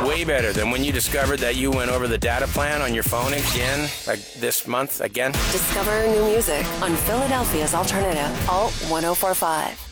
way better than when you discovered that you went over the data plan on your phone again, like this month again. Discover new music on Philadelphia's Alternative, Alt 104.5.